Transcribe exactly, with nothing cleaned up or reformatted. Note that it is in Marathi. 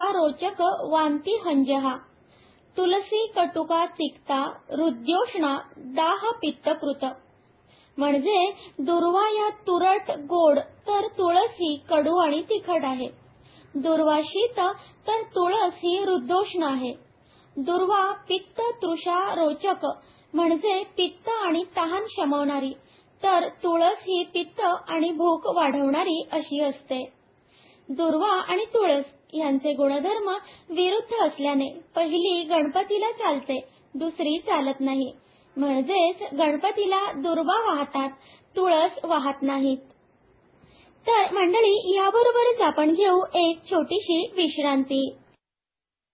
रोचक वांती हंजहा। तुलसी कटुका तिक्ता हृद्योष्णा दाह पित्तकृत। म्हणजे दुर्वा या तुरट गोड तर तुळस ही कडू आणि तिखट आहे। दुर्वा शीत तर तुळस ही हृद्योष्ण आहे। दुर्वा पित्त तृषा रोचक म्हणजे पित्त आणि तहान शमवणारी, तर तुळस ही पित्त आणि भूक वाढवणारी अशी असते। दुर्वा आणि तुळस यांचे गुणधर्म विरुद्ध असल्याने पहिली गणपतीला चालते, दुसरी चालत नाही। म्हणजेच गणपतीला दुर्वा वाहतात, तुळस वाहत नाहीत। तर मंडळी, याबरोबरच आपण घेऊ एक छोटीशी विश्रांती।